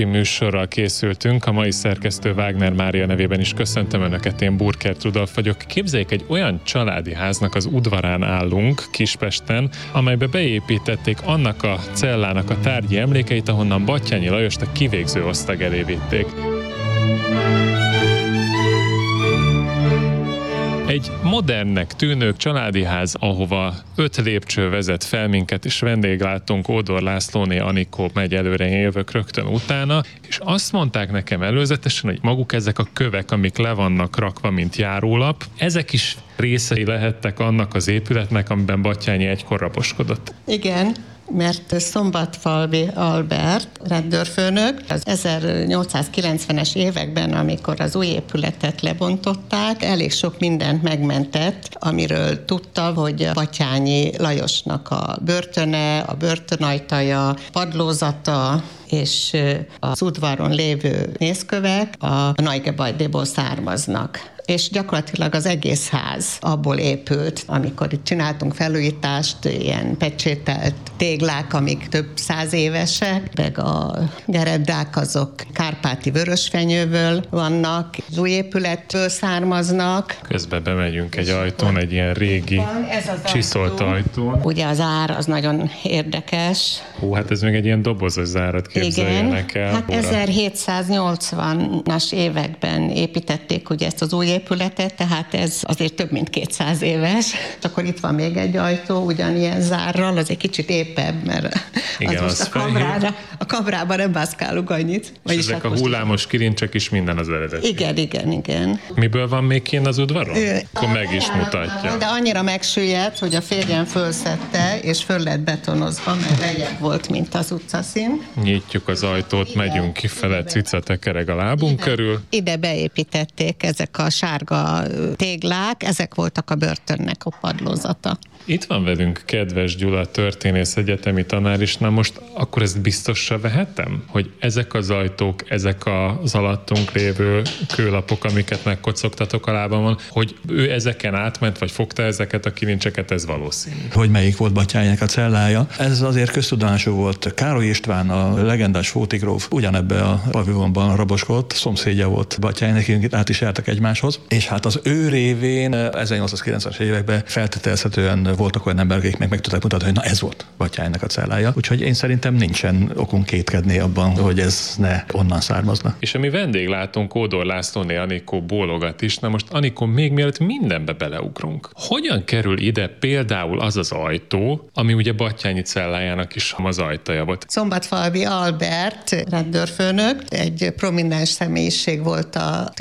Műsorral készültünk, a mai szerkesztő Wagner Mária nevében is köszöntöm Önöket, én Burkert Rudolf vagyok. Képzeljék, egy olyan családi háznak az udvarán állunk Kispesten, amelybe beépítették annak a cellának a tárgyi emlékeit, ahonnan Batthyány Lajost a kivégző osztag elé vitték. Egy modernnek tűnő családi ház, ahova 5 lépcső vezet fel minket, és vendéglátónk Ódor Lászlóné Anikó megy előre, én jövök rögtön utána, és azt mondták nekem előzetesen, hogy maguk ezek a kövek, amik le vannak rakva, mint járólap, ezek is részei lehettek annak az épületnek, amiben Batthyány egykor raposkodott. Igen, mert Szombatfalvi Albert rendőrfőnök az 1890-es években, amikor az új épületet lebontották, elég sok mindent megmentett, amiről tudta, hogy Batthyány Lajosnak a börtöne, a börtönajtaja, padlózata és az udvaron lévő mészkövek a Nagygebajdiból származnak. És gyakorlatilag az egész ház abból épült, amikor itt csináltunk felújítást, ilyen pecsételt téglák, amik több 100 évesek, meg a gereddák azok kárpáti vörösfenyőből vannak, az új épületből származnak. Közben bemegyünk egy ajtón, egy ilyen régi csiszolt ajtón. Ugye az ár az nagyon érdekes. Hát ez még egy ilyen dobozos zárat képzeljenek el. Hát 1780-as években építették ugye ezt az új épületet, tehát ez azért több mint 200 éves. Akkor itt van még egy ajtó, ugyanilyen zárral, az egy kicsit épebb, mert igen, az most a kamrában nem mászkálunk annyit. És ezek a hullámos kirincsek is minden az eredeti. Igen. Miből van még kint az udvaron? Akkor meg is mutatja. De annyira megsüllyedt, hogy a férjem fölszedte, és föl lett betonozva, mert lejjebb volt, mint az utcaszín. Nyitjuk az ajtót, megyünk kifele, cica tekereg a lábunk körül. Ide beépítették ezek a sárga téglák, ezek voltak a börtönnek a padlózata. Itt van velünk kedves Gyula, történész, egyetemi tanár is. Na most akkor ezt biztosra vehetem, hogy ezek az ajtók, ezek az alattunk lévő kőlapok, amiket megkocogtatok a lábamon, hogy ő ezeken átment, vagy fogta ezeket a kilincseket, ez valószínű. Hogy melyik volt Batthyánynak a cellája. Ez azért köztudomású volt. Károly István, a legendás fótigróf, ugyanebbe a pavilonban raboskodott, szomszédja volt Batthyánynak, át is jártak egymáshoz, és hát az ő révén 1890-es években feltételezhetően voltak olyan emberek, akik meg tudták mutatni, hogy na ez volt Batthyánynak a cellája. Úgyhogy én szerintem nincsen okunk kétkedni abban, hogy ez ne onnan származna. És ami vendéglátónk Ódor Lászlóné Anikó bólogat is, na most Anikó, még mielőtt mindenbe beleugrunk. Hogyan kerül ide például az az ajtó, ami ugye Batthyány cellájának is az ajtaja volt? Szombatfalvi Albert rendőrfőnök, egy prominens személyiség volt a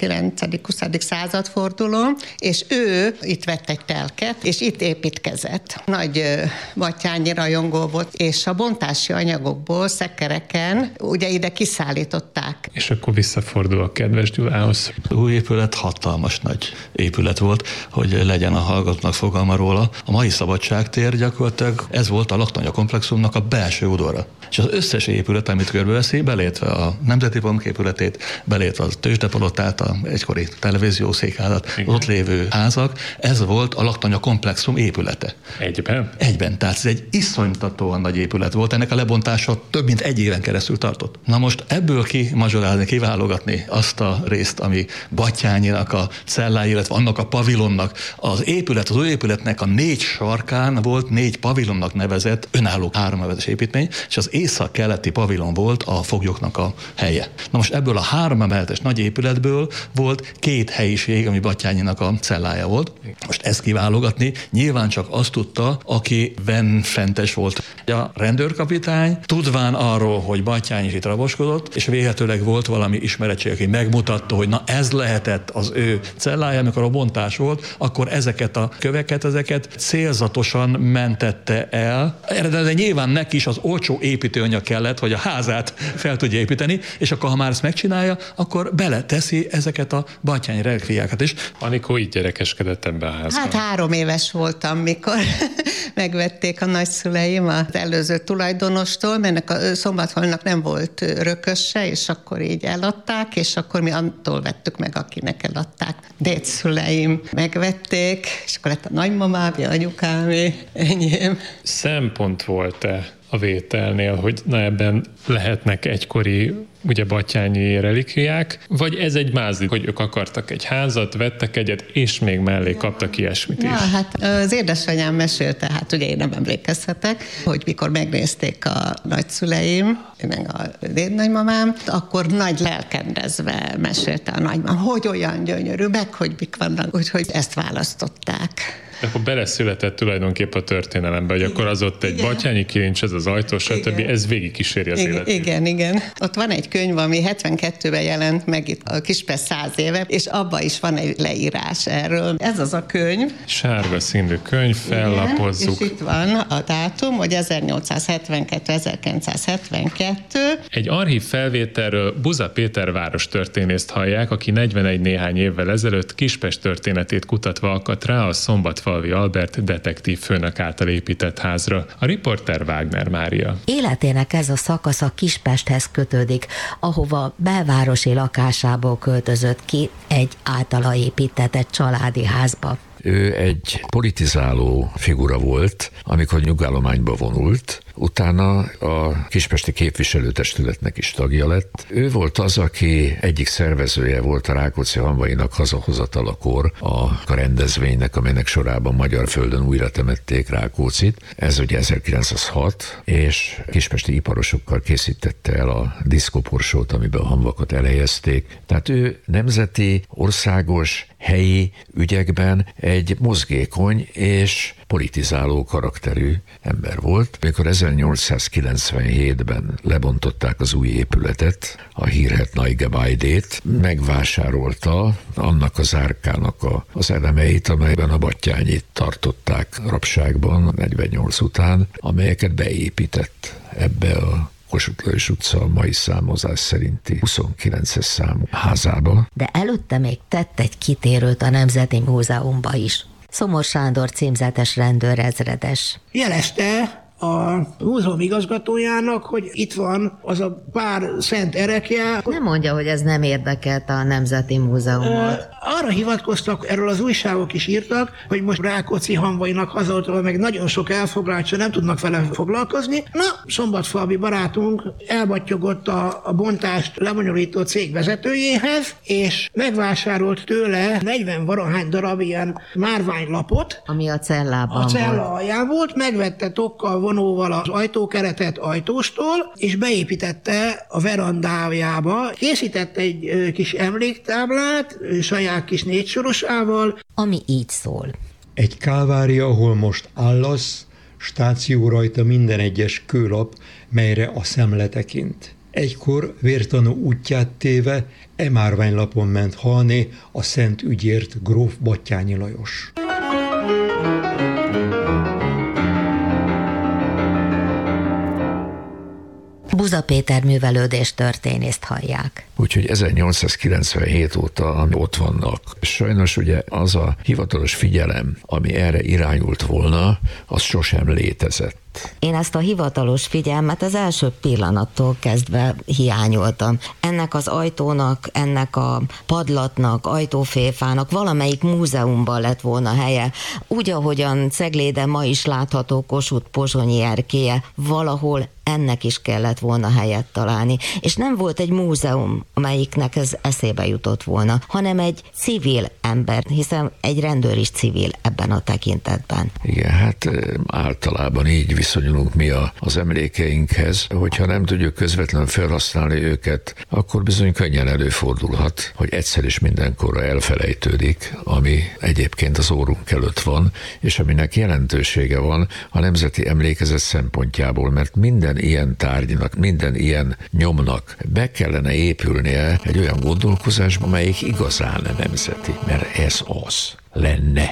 19.-20. századfordulón, és ő itt vett egy telket, és itt építkezett. Nagy Batthyányi rajongó volt, és a bontási anyagokból, szekereken ugye ide kiszállították. És akkor visszafordul a kedves Gyulához. Új épület hatalmas nagy épület volt, hogy legyen a hallgatónak fogalma róla. A mai Szabadságtér gyakorlatilag ez volt a laktanya komplexumnak a belső udvara. És az összes épület, amit körbeveszi, belétve a Nemzeti Bank épületét, belétve a Tőzsdepalotát, a egykori televíziószékházat, ott lévő házak, ez volt a laktanya komplexum épülete. Egyben? Egyben. Tehát ez egy iszonytatóan nagy épület volt. Ennek a lebontása több mint 1 éven keresztül tartott. Na most ebből kimazsolázni, kiválogatni azt a részt, ami Batthyánynak a cellája, illetve annak a pavilonnak. Az épület, az új épületnek a 4 sarkán volt 4 pavilonnak nevezett önálló 3 emeletes építmény, és az észak-keleti pavilon volt a foglyoknak a helye. Na most ebből a 3 emeletes nagy épületből volt 2 helyiség, ami Batthyánynak a cellája volt. Most ezt kiválogatni nyilván csak azt tudta, aki benfentes volt. A rendőrkapitány tudván arról, hogy Batthyány is itt raboskodott, és véletőleg volt valami ismeretség, aki megmutatta, hogy na ez lehetett az ő cellája, amikor a bontás volt, akkor ezeket a köveket, ezeket célzatosan mentette el. De nyilván neki is az olcsó építőanyag kellett, hogy a házát fel tudja építeni, és akkor ha már ezt megcsinálja, akkor beleteszi ezeket a Batthyány relikviákat is. Anikó így gyerekeskedett ebbe a házban. Hát 3 éves voltam, mikor megvették a nagyszüleim az előző tulajdonostól, mert a Szombatfalnak nem volt örököse, és akkor így eladták, és akkor mi attól vettük meg, akinek eladták. Dédszüleim megvették, és akkor lett a nagymamámé, anyukámé, enyém. Szempont volt-e a vételnél, hogy na ebben lehetnek egykori ugye battyányi relikviák, vagy ez egy mázli, hogy ők akartak egy házat, vettek egyet, és még mellé kaptak ilyesmit is. Hát az édesanyám mesélte, hát ugye én nem emlékezhetek, hogy mikor megnézték a nagyszüleim, meg a dédnagymamám, akkor nagy lelkendezve mesélte a nagymamám, hogy olyan gyönyörű, meg hogy mik vannak, úgyhogy ezt választották. Akkor beleszületett tulajdonképpen a történelembe, hogy akkor az ott egy battyányi kilincs, ez az ajtó, stb. Ez végig kíséri az életét. Igen. Ott van egy könyv, ami 72-ben jelent meg itt a Kispest 100 éve, és abban is van egy leírás erről. Ez az a könyv. Sárga színű könyv, fellapozzuk. Igen, és itt van a dátum, hogy 1872-1972. Egy archív felvételről Buza Péter várostörténészt hallják, aki 41 néhány évvel ezelőtt Kispest történetét kutatva akadt rá a Szombatfalvi Albert detektív főnök által épített házra. A riporter Wagner Mária. Életének ez a szakasza Kispesthez kötődik, ahova belvárosi lakásából költözött ki egy általa épített egy családi házba. Ő egy politizáló figura volt, amikor nyugállományba vonult, utána a kispesti képviselőtestületnek is tagja lett. Ő volt az, aki egyik szervezője volt a Rákóczi-Hamvainak hazahozatalakor a rendezvénynek, amelynek sorában magyar földön újra temették Rákóczit. Ez ugye 1906, és kispesti iparosokkal készítette el a diszkoporsót, amiben a hamvakat elhelyezték. Tehát ő nemzeti, országos, helyi ügyekben egy mozgékony és politizáló karakterű ember volt. Mikor 1897-ben lebontották az új épületet, a hírhedt Neugebäudét, megvásárolta annak az árkának az elemeit, amelyben a battyányit tartották rabságban 48 után, amelyeket beépített ebbe a Kossuth Lajos utca mai számozás szerinti 29-es számú házába. De előtte még tett egy kitérőt a Nemzeti Múzeumba is. Szomor Sándor címzetes rendőrezredes jelezte a múzeum igazgatójának, hogy itt van az a pár szent erekje. Nem mondja, hogy ez nem érdekelte a Nemzeti Múzeumot. Arra hivatkoztak, erről az újságok is írtak, hogy most Rákóczi-Hamvainak hazautalva meg nagyon sok elfoglaltsa, nem tudnak vele foglalkozni. Na, szombatfalvi barátunk elbattyogott a bontást lebonyolító cég vezetőjéhez, és megvásárolt tőle 40 valahány darab ilyen márványlapot, ami a cellában a cella alján volt, megvette tokkal, vonóval az ajtókeretet ajtóstól, és beépítette a verandájába, készített egy kis emléktáblát, saját kis 4 sorosával. Ami így szól. Egy kálvária, ahol most állasz, stáció rajta minden egyes kőlap, melyre a szemle tekint. Egykor vértanú útját téve márványlapon ment halni a szent ügyért gróf Battyányi Lajos. Buza Péter művelődés történészt hallják. Úgyhogy 1897 óta ott vannak. Sajnos ugye az a hivatalos figyelem, ami erre irányult volna, az sosem létezett. Én ezt a hivatalos figyelmet az első pillanattól kezdve hiányoltam. Ennek az ajtónak, ennek a padlatnak, ajtófélfának valamelyik múzeumban lett volna helye. Úgy, ahogyan Cegléden ma is látható Kossuth pozsonyi erkélye, valahol ennek is kellett volna helyet találni. És nem volt egy múzeum, amelyiknek ez eszébe jutott volna, hanem egy civil ember, hiszen egy rendőr is civil ebben a tekintetben. Igen, hát általában így viszonyulunk mi az emlékeinkhez, hogyha nem tudjuk közvetlenül felhasználni őket, akkor bizony könnyen előfordulhat, hogy egyszer is mindenkorra elfelejtődik, ami egyébként az órunk előtt van, és aminek jelentősége van a nemzeti emlékezet szempontjából, mert minden ilyen tárgynak, minden ilyen nyomnak be kellene épülnie egy olyan gondolkozásba, amelyik igazán nemzeti, mert ez az lenne.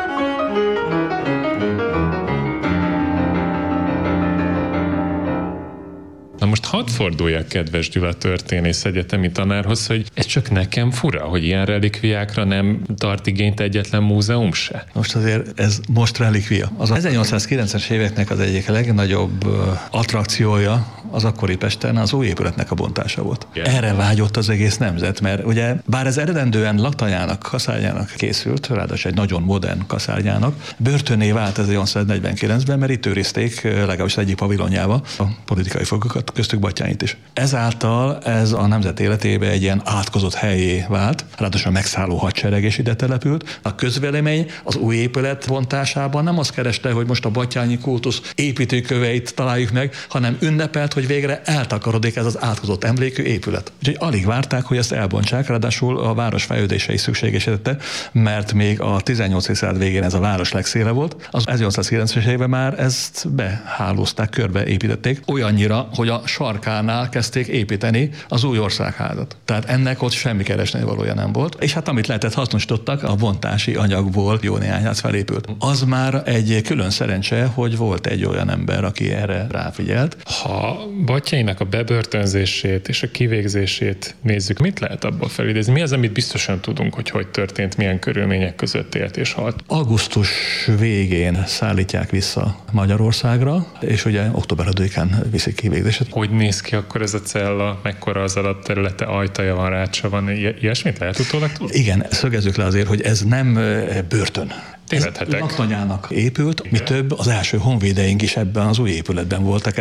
Na most hadd forduljak, kedves Gyula történész egyetemi tanárhoz, hogy ez csak nekem fura, hogy ilyen relikviákra nem tart igényt egyetlen múzeum se. Most azért ez most relikvia. Az 1890-es éveknek az egyik legnagyobb attrakciója az akkori Pesten az új épületnek a bontása volt. Igen. Erre vágyott az egész nemzet, mert ugye bár ez eredendően laktanyának, kaszárnyának készült, ráadásul egy nagyon modern kaszárnyának, börtönné vált 1849-ben, mert itt őrizték legalábbis egyik pavilonjába a politikai fogokat, köztük Batthyányt is. Ezáltal ez a nemzet életébe egy ilyen átkozott helyé vált, ráadásul a megszálló hadsereg is ide települt. A közvélemény az új épület bontásában nem azt kereste, hogy most a battyányi kultusz építőköveit találjuk meg, hanem ünnepelt, hogy végre eltakarodik ez az átkozott emlékű épület. Úgyhogy alig várták, hogy ezt elbontsák, ráadásul a város fejlődése is szükségesítette, mert még a 18. század végén ez a város legszéle volt. Az 1890-es évben már ezt behálózták, körbeépítették, olyannyira, hogy a sarkánál kezdték építeni az új országházat. Tehát ennek ott semmi keresni valója nem volt. És hát amit lehetett hasznosítottak, a bontási anyagból jó néhány ház felépült. Az már egy külön szerencse, hogy volt egy olyan ember, aki erre ráfigyelt. Ha Battyánynak a bebörtönzését és a kivégzését nézzük, mit lehet abból felidézni? Mi az, amit biztosan tudunk, hogy történt, milyen körülmények között élt és halt? Augusztus végén szállítják vissza Magyarországra, és ugye október 5-án viszik kivégzését. Hogy néz ki akkor ez a cella? Mekkora az alapterülete, ajtaja van, rácsa van? Ilyesmit lehet utólag tudni? Igen, szögezzük le azért, hogy ez nem börtön. Tévedhetek. Ez laktanyának épült, mi több, az első honvédeink is ebben az új épületben voltak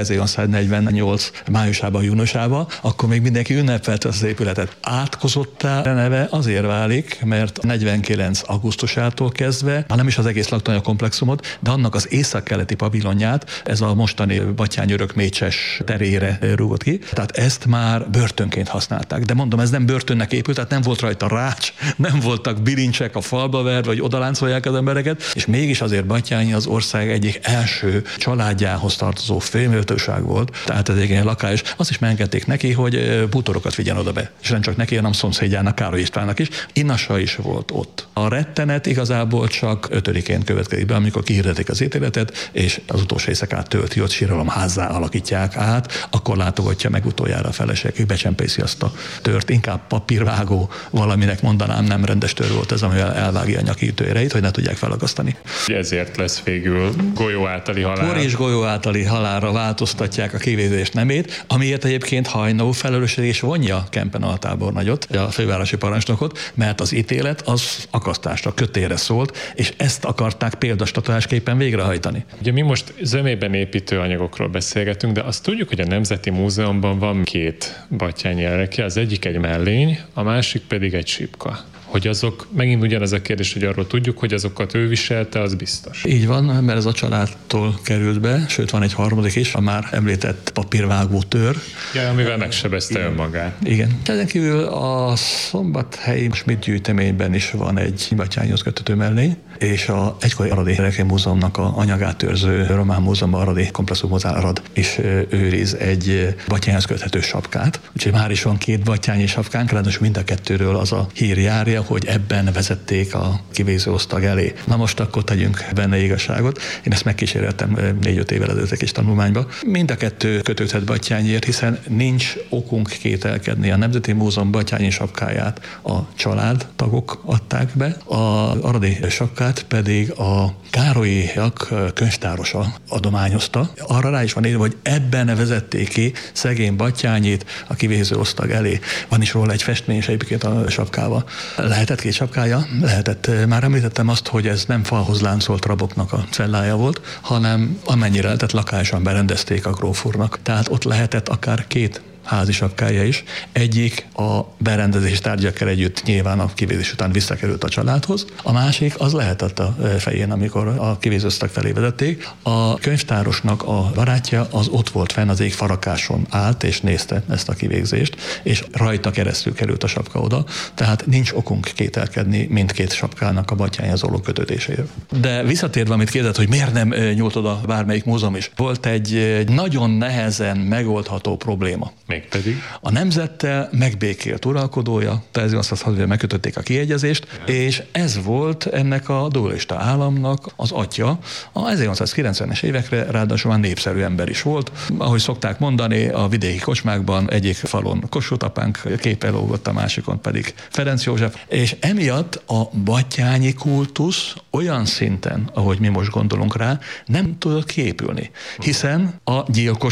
1848 májusában, júniusában, akkor még mindenki ünnepelte az épületet. Átkozottá neve azért válik, mert 49. augusztusától kezdve, nem is az egész laktanya komplexumot, de annak az északkeleti pavilonját, ez a mostani Batthyány Örökmécses terére rúgott ki, tehát ezt már börtönként használták. De mondom, ez nem börtönnek épült, tehát nem volt rajta rács, nem voltak bilincsek a falba verve, vagy odaláncolják az embereket, és mégis azért Batthyány az ország egyik első családjához tartozó főméltóság volt, tehát ez egy ilyen lakás. Azt is megengedték neki, hogy bútorokat vigyen oda be. És nem csak neki, hanem szomszédjának, Károly Istvánnak is. Inasa is volt ott. A rettenet igazából csak 5-én következik be, amikor kihirdetik az ítéletet, és az utolsó éjszakát tölti, ott síralomházzá alakítják át, akkor látogatja meg utoljára a feleség, becsempészi azt a tört, inkább papírvágó, valaminek mondanám, nem rendes tör volt ez, amivel elvágja a nyakítőereit, hogy ne tudják felakasztani. Ezért lesz végül golyó általi halál. Por és golyó általi halálra változtatják a kivégzés nemét, amiért egyébként Hajnó felelősség is vonja Kempen altábornagyot, a fővárosi parancsnokot, mert az ítélet az akasztásra, kötélre szólt, és ezt akarták példastatolásképpen végrehajtani. Ugye mi most zömében építő anyagokról beszélgetünk, de azt tudjuk, hogy a Nemzeti Múzeumban van 2 Batthyány jelreke, az egyik egy mellény, a másik pedig egy sípka. Hogy azok, megint ugyanaz a kérdés, hogy arról tudjuk, hogy azokat ő viselte, az biztos. Így van, mert ez a családtól került be, sőt van egy harmadik is, a már említett papírvágó tör. Ja, amivel megsebezte önmagát. Igen. Ezen kívül a Szombathelyi Schmidt gyűjteményben is van egy Batthyányhoz köthető mellény, és a egykori Aradi Gyerekek Múzeumnak a anyagát őrző Román Múzeumban Aradi Komplexum Arad is őriz egy Batthyányhoz köthető sapkát. Úgyhogy már is van 2 batthyányi sapkánk, ráadásul mind a kettőről az a hír járja, hogy ebben vezették a kivégző osztag elé. Na most akkor tegyünk benne igazságot. Én ezt megkíséreltem 4-5 évvel ezelőtt egy kis tanulmányba. Mind a kettő kötődhet Batthyányért, hiszen nincs okunk kételkedni. A Nemzeti Múzeum batthyányi sapkáját a családtagok adták be, az aradi sapkát pedig a Károlyiak könyvtárosa adományozta. Arra rá is van írva, hogy ebben vezették ki szegény Batthyányit a kivégző osztag elé. Van is róla egy festmény is egyébként a sapkával. Lehetett 2 sapkája? Lehetett. Már említettem azt, hogy ez nem falhoz láncolt raboknak a cellája volt, hanem amennyire lehetett lakásan berendezték a gróf úrnak. Tehát ott lehetett akár 2 házi sapkája is. Egyik a berendezés tárgyakkal együtt nyilván a kivégzés után visszakerült a családhoz. A másik az lehetett a fején, amikor a kivégzőosztag felé vezették. A könyvtárosnak a barátja az ott volt fenn, az égfarakáson állt és nézte ezt a kivégzést, és rajta keresztül került a sapka oda, tehát nincs okunk kételkedni mindkét sapkának a Batthyányhoz való kötődéséről. De visszatérve, amit kérdezett, hogy miért nem nyújt oda bármelyik múzeum is, volt egy nagyon nehezen megoldható probléma. Mégpedig? A nemzettel megbékélt uralkodója, 1860-ban megkötötték a kiegyezést, és ez volt ennek a dualista államnak az atya. A 1890-es évekre ráadásul már népszerű ember is volt. Ahogy szokták mondani, a vidéki kocsmákban egyik falon Kossuth apánk képe lógott, a másikon pedig Ferenc József, és emiatt a batthyányi kultusz olyan szinten, ahogy mi most gondolunk rá, nem tudott kiépülni. Hiszen a gyilkosa,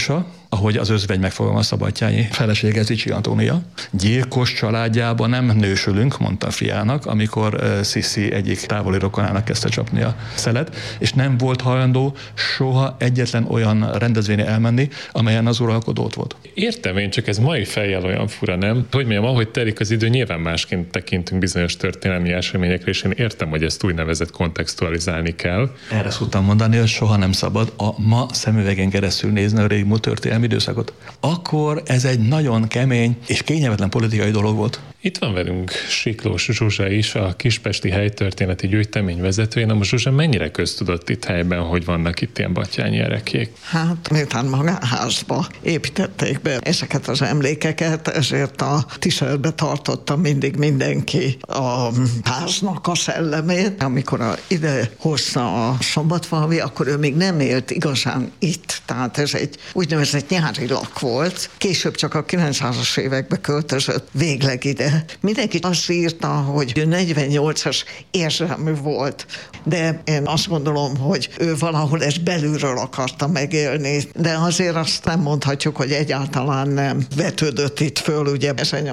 ahogy az özvegy megfogalmazta Batthyány felesége Zichy Antónia. Gyilkos családjában nem nősülünk, mondta a fiának, amikor Sisi egyik távoli rokonának kezdte csapni a szelet, és nem volt hajlandó soha egyetlen olyan rendezvényre elmenni, amelyen az uralkodó ott volt. Értem én, csak ez mai fejjel olyan fura, nem? Hogy mondjam, ahogy telik az idő, nyilván másként tekintünk bizonyos történelmi eseményekre, és én értem, hogy ezt úgynevezett kontextualizálni kell. Erre szoktam mondani, hogy soha nem szabad a ma szemüvegen keresztül nézni a régmúlt történelmi időszakot. Akkor ez egy nagyon kemény és kényelmetlen politikai dolog volt. Itt van velünk Siklós Zsuzsa is, a Kispesti Helytörténeti Gyűjtemény vezetője. Na most Zsuzsa, mennyire köztudott itt helyben, hogy vannak itt ilyen Batthyányi ereklyék? Hát, miután magánházba építették be ezeket az emlékeket, ezért a tiszteletbe tartotta mindig mindenki a háznak a szellemét. Amikor ide hozta a Szombatfalvi, akkor ő még nem élt igazán itt. Tehát ez egy úgynevezett nyári lak volt. Később csak a 900-as évekbe költözött végleg ide. Mindenki azt írta, hogy 48-as érzelmű volt, de én azt gondolom, hogy ő valahol ezt belülről akarta megélni, de azért azt nem mondhatjuk, hogy egyáltalán nem vetődött itt föl, ugye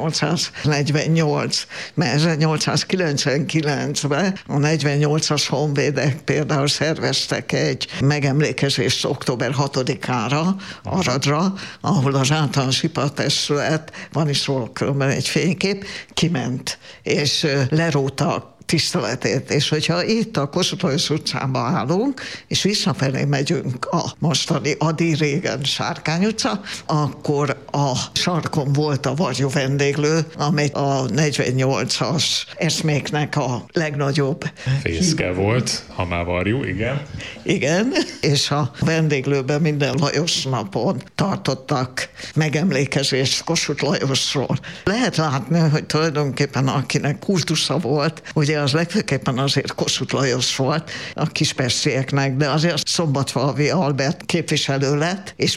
1848, mert 1899-ben a 48-as honvédek például szerveztek egy megemlékezést október 6-ára, Aradra, ahol az általános ipartestület, van is róla különben egy fénykép, kiment, és leróta tiszteletét, és hogyha itt a Kossuth Lajos utcában állunk, és visszafelé megyünk a mostani Ady régen Sárkány utca, akkor a sarkon volt a varjú vendéglő, amely a 48-as eszméknek a legnagyobb fészke volt, ha már varjú, igen. Igen, és a vendéglőben minden Lajos napon tartottak megemlékezést Kossuth Lajosról. Lehet látni, hogy tulajdonképpen akinek kultusza volt, ugye az legfőképpen azért Kossuth Lajos volt a kispestieknek, de azért Szombatfalvi Albert képviselő lett, és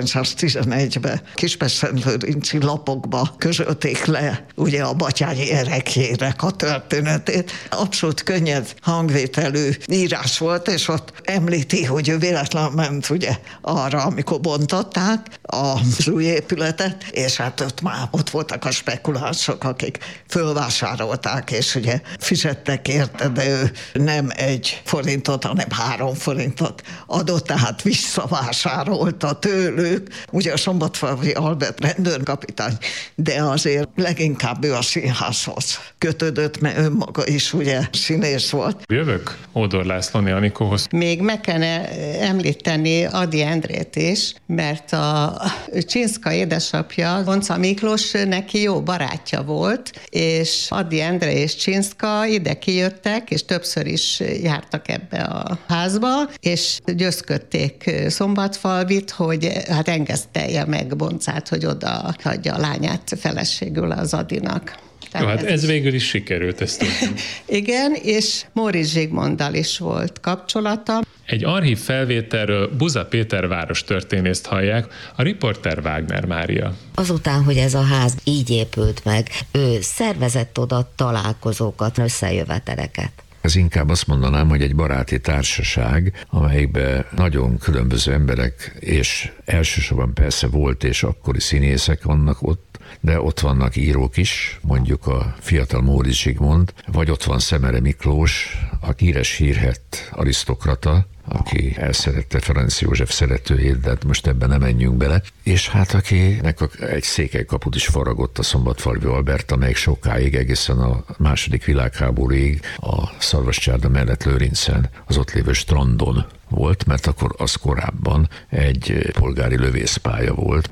1911-ben Kispest-Szentlőrinci lapokba közölték le ugye a Batthyányi ereklyének a történetét. Abszolút könnyed hangvételű írás volt, és ott említi, hogy ő véletlenül ment ugye arra, amikor bontották az új épületet, és hát ott voltak a spekulánsok, akik fölvásárolták, és ugye fizettek érte, de ő nem 1 forintot, hanem 3 forintot adott, tehát visszavásárolta tőlük. Ugye a Szombatfalvi Albert rendőrkapitány, de azért leginkább ő a színházhoz kötődött, mert ő maga is ugye színész volt. Jövök Ódor Lászlóné Anikóhoz. Még meg kellene említeni Ady Endrét is, mert a Csinszka édesapja, Bonca Miklós neki jó barátja volt, és Ady Endre és Csinszka ide kijöttek, és többször is jártak ebbe a házba, és győzködték Szombatfalvit, hogy hát engesztelje meg Boncát, hogy oda hagyja a lányát feleségül az Adynak. Jó, hát ez végül is sikerült, ezt tudjuk. Igen, és Móricz Zsigmonddal is volt kapcsolata. Egy archív felvételről Buza Péter várostörténészt hallják, a riporter Wagner Mária. Azután, hogy ez a ház így épült meg, ő szervezett oda találkozókat, összejöveteleket. Ez inkább azt mondanám, hogy egy baráti társaság, amelyikben nagyon különböző emberek, és elsősorban persze volt és akkori színészek vannak ott, de ott vannak írók is, mondjuk a fiatal Móricz Zsigmond, vagy ott van Szemere Miklós, a híres hírhett arisztokrata, aki elszerette Ferenc József szeretőjét, de hát most ebben nem menjünk bele, és hát akinek egy székelykaput is faragott a Szombatfalvi Albert, amelyik sokáig, egészen a II. Világháborúig a Szarvascsárda mellett Lőrincen, az ott lévő strandon volt, mert akkor az korábban egy polgári lövészpálya volt.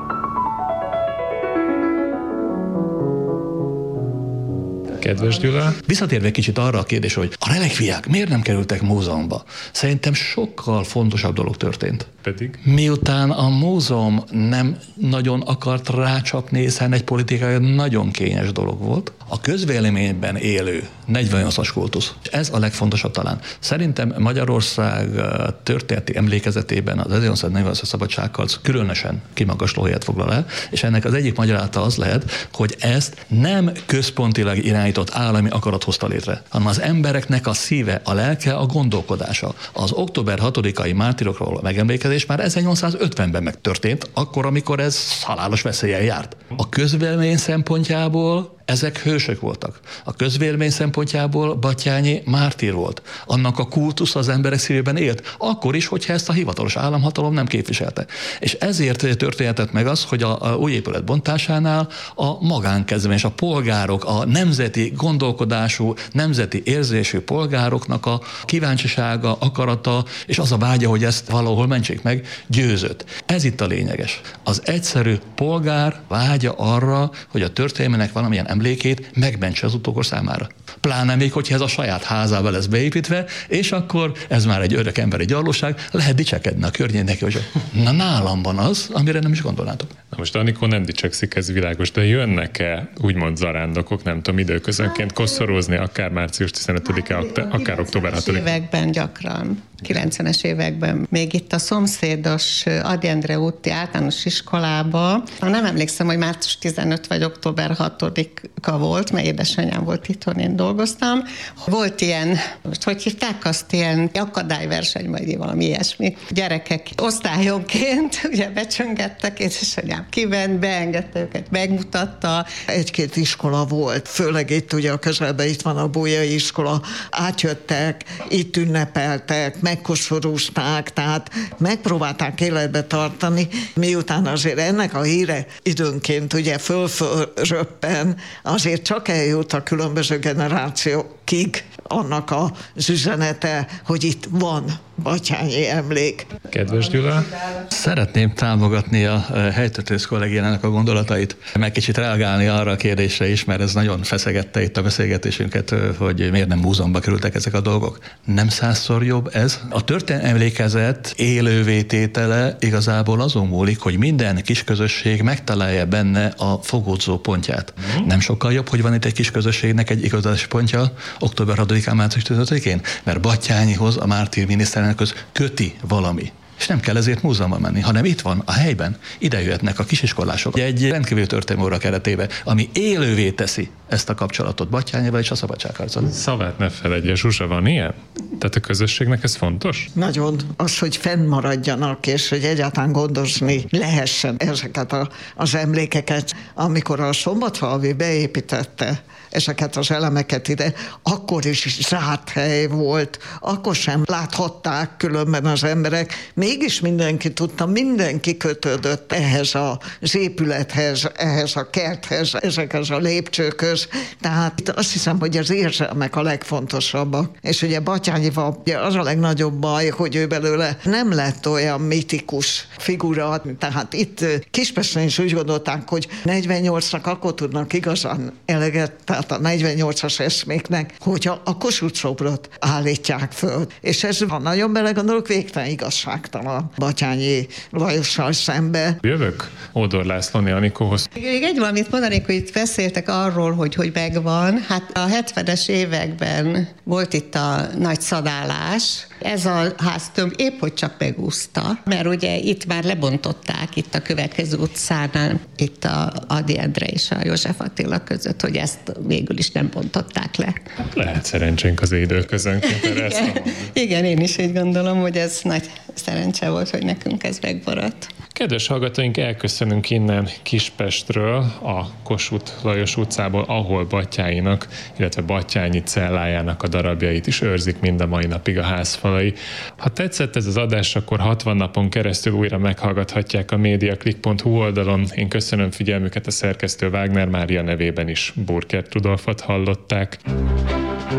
Kedves Gyula. Visszatérve kicsit arra a kérdésre, hogy a relikviák miért nem kerültek múzeumba? Szerintem sokkal fontosabb dolog történt. Pedig? Miután a múzeum nem nagyon akart rácsapni, hiszen egy politikai nagyon kényes dolog volt, a közvéleményben élő 48-as kultusz. Ez a legfontosabb talán. Szerintem Magyarország történeti emlékezetében az 1948-as szabadságharc különösen kimagasló helyet foglal el, és ennek az egyik magyarázata az lehet, hogy ezt nem központilag irányították kiirányított állami akarat hozta létre, hanem az embereknek a szíve, a lelke, a gondolkodása. Az október 6-ai mártírokról a megemlékezés már 1850-ben megtörtént, akkor, amikor ez halálos veszéllyel járt. A közvélemény szempontjából ezek hősök voltak. A közvélemény szempontjából Batthyány mártír volt. Annak a kultusz az emberek szívében élt, akkor is, hogyha ezt a hivatalos államhatalom nem képviselte. És ezért történhetett meg az, hogy a új épület bontásánál a magánkezdeményezés, a polgárok, a nemzeti gondolkodású, nemzeti érzésű polgároknak a kíváncsisága, akarata, és az a vágya, hogy ezt valahol mentsék meg, győzött. Ez itt a lényeges. Az egyszerű polgár vágya arra, hogy a történelmének valamilyen emlékét megmentse az utókor számára. Pláne még, hogyha ez a saját házába lesz beépítve, és akkor ez már egy örök emberi gyarlóság, lehet dicsekedni a környéknek, hogy na nálam van az, amire nem is gondolnátok. Na most Anikó nem dicsekszik, ez világos, de jönnek-e úgymond zarándokok, nem tudom, időközönként koszorúzni, akár március 15-e, akár október 6-e? Években gyakran. 90-es években még itt a szomszédos Ady Endre úti általános iskolába, nem emlékszem, hogy március 15 vagy október 6-a volt, mert édesanyám volt itthon, én dolgoztam. Volt ilyen, most hogy hívták azt, ilyen akadályverseny, vagy valami ilyesmi. Gyerekek osztályonként ugye becsöngettek, édesanyám kiment, beengedte őket, megmutatta. Egy-két iskola volt, főleg itt ugye a közelben itt van a Bolyai iskola, átjöttek, itt ünnepeltek, megkoszorúzták, tehát megpróbálták életbe tartani, miután azért ennek a híre időnként ugye fölröppen, azért csak eljut a különböző generációkig annak az üzenete, hogy itt van batthyányi emlék. Kedves Gyula! Szeretném támogatni a helytörténész kollégiának a gondolatait, meg kicsit reagálni arra a kérdésre is, mert ez nagyon feszegette itt a beszélgetésünket, hogy miért nem múzeumba kerültek ezek a dolgok. Nem 100-szor jobb ez? A történelmi emlékezet élővé tétele igazából azon múlik, hogy minden kisközösség megtalálja benne a fogódzó pontját. Nem sokkal jobb, hogy van itt egy kisközösségnek egy igazási pontja október 6-án, március 15-én? Mert Batthyányhoz a mártír miniszterelnökhöz köti valami. És nem kell ezért múzeumba menni, hanem itt van, a helyben, ide jöhetnek a kisiskolások. Egy rendkívül történelmi óra keretében, ami élővé teszi ezt a kapcsolatot Batthyányival és a szabadságharcot. Szavát ne feledje, Zsuzsa, van ilyen? Tehát a közösségnek ez fontos? Nagyon. Az, hogy fennmaradjanak, és hogy egyáltalán gondozni lehessen ezeket az emlékeket. Amikor a Szombatfalvi beépítette ezeket az elemeket ide, akkor is zárt hely volt, akkor sem láthatták különben az emberek, mégis mindenki tudta, mindenki kötődött ehhez az épülethez, ehhez a kerthez, ezekhez a lépcsőkhöz, tehát azt hiszem, hogy az érzelmek a legfontosabbak. És ugye Batthyányival az a legnagyobb baj, hogy ő belőle nem lett olyan mitikus figura, tehát itt Kispesten is úgy gondolták, hogy 48-nak akkor tudnak igazán eleget, tehát a 48-as eszméknek, hogyha a Kossuth szobrot állítják föl. És ez, ha nagyon belegondolok, végtelen igazságtalan Batthyányi Lajossal szembe. Jövök Ódor Lászlóné Anikóhoz. Még egy valamit mondanék, hogy itt beszéltek arról, hogy megvan. Hát a 70-es években volt itt a nagy szadálás. Ez a háztömb épp hogy csak megúszta, mert ugye itt már lebontották itt a következő utcánál, itt a Ady Endre és a József Attila között, hogy ezt végül is nem bontották le. Lehet szerencsénk az időközönként, erre ezt mondom. Igen, én is így gondolom, hogy ez nagy szerencse volt, hogy nekünk ez megmaradt. Kedves hallgatóink, elköszönünk innen Kispestről, a Kossuth Lajos utcából, ahol Batthyánynak, illetve Batthyányi cellájának a darabjait is őrzik mind a mai napig a házfalai. Ha tetszett ez az adás, akkor 60 napon keresztül újra meghallgathatják a mediaclick.hu oldalon. Én köszönöm figyelmüket, a szerkesztő Wagner Mária nevében is Burkert Rudolfot hallották.